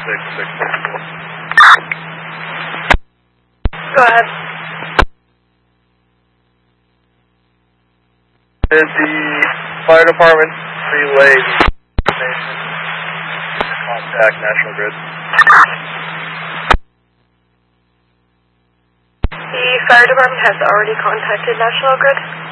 Go ahead. Did the fire department relay information contact National Grid? The fire department has already contacted National Grid.